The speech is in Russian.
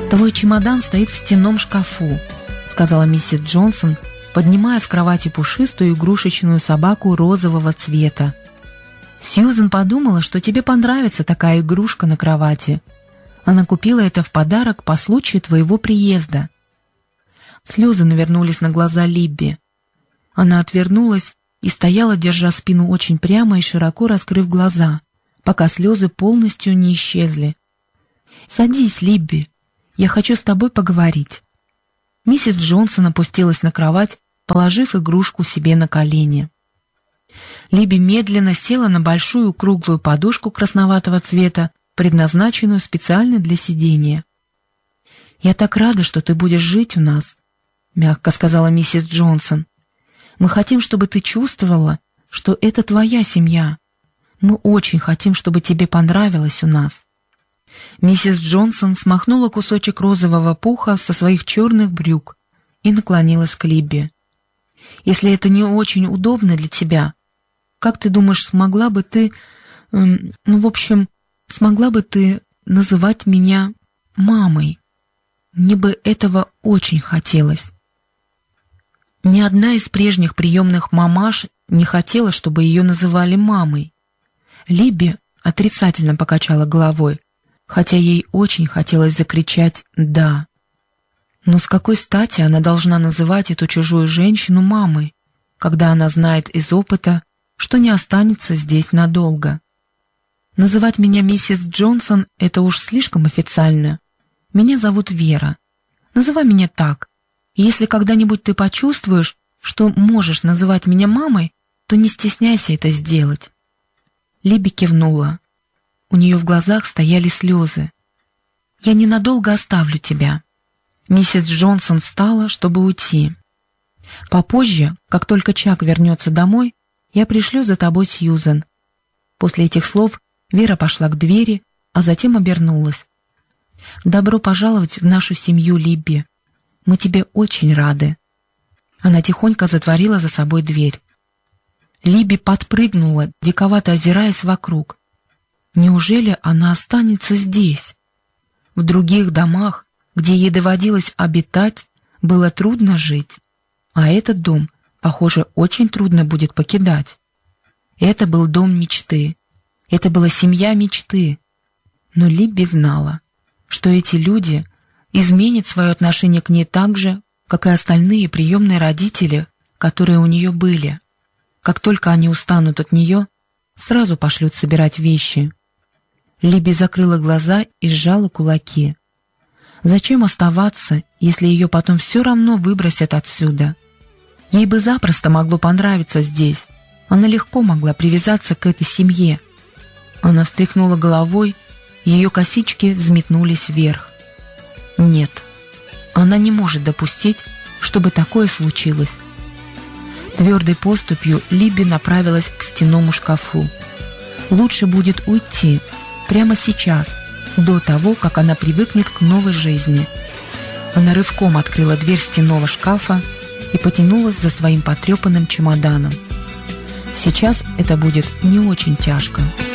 «Твой чемодан стоит в стенном шкафу», — сказала миссис Джонсон, поднимая с кровати пушистую игрушечную собаку розового цвета. «Сьюзен подумала, что тебе понравится такая игрушка на кровати. Она купила это в подарок по случаю твоего приезда». Слезы навернулись на глаза Либби. Она отвернулась и стояла, держа спину очень прямо и широко раскрыв глаза, пока слезы полностью не исчезли. «Садись, Либби, я хочу с тобой поговорить». Миссис Джонсон опустилась на кровать, положив игрушку себе на колени. Либби медленно села на большую круглую подушку красноватого цвета, предназначенную специально для сидения. «Я так рада, что ты будешь жить у нас», — мягко сказала миссис Джонсон. «Мы хотим, чтобы ты чувствовала, что это твоя семья. Мы очень хотим, чтобы тебе понравилось у нас». Миссис Джонсон смахнула кусочек розового пуха со своих черных брюк и наклонилась к Либби. «Если это не очень удобно для тебя, как ты думаешь, смогла бы ты... смогла бы ты называть меня мамой? Мне бы этого очень хотелось». Ни одна из прежних приемных мамаш не хотела, чтобы ее называли мамой. Либби отрицательно покачала головой, хотя ей очень хотелось закричать «да». Но с какой стати она должна называть эту чужую женщину мамой, когда она знает из опыта, что не останется здесь надолго? Называть меня миссис Джонсон — это уж слишком официально. Меня зовут Вера. Называй меня так. И если когда-нибудь ты почувствуешь, что можешь называть меня мамой, то не стесняйся это сделать». Либби кивнула. У нее в глазах стояли слезы. «Я ненадолго оставлю тебя». Миссис Джонсон встала, чтобы уйти. «Попозже, как только Чак вернется домой, я пришлю за тобой Сьюзен». После этих слов Вера пошла к двери, а затем обернулась. «Добро пожаловать в нашу семью, Либби. Мы тебе очень рады». Она тихонько затворила за собой дверь. Либби подпрыгнула, диковато озираясь вокруг. Неужели она останется здесь? В других домах, где ей доводилось обитать, было трудно жить, а этот дом, похоже, очень трудно будет покидать. Это был дом мечты, это была семья мечты. Но Либби знала, что эти люди изменят свое отношение к ней так же, как и остальные приемные родители, которые у нее были. Как только они устанут от нее, сразу пошлют собирать вещи. Либби закрыла глаза и сжала кулаки. Зачем оставаться, если ее потом все равно выбросят отсюда? Ей бы запросто могло понравиться здесь. Она легко могла привязаться к этой семье. Она встряхнула головой, ее косички взметнулись вверх. Нет, она не может допустить, чтобы такое случилось. Твердой поступью Либби направилась к стенному шкафу. Лучше будет уйти прямо сейчас, до того, как она привыкнет к новой жизни. Она рывком открыла дверь стенного шкафа и потянулась за своим потрепанным чемоданом. Сейчас это будет не очень тяжко.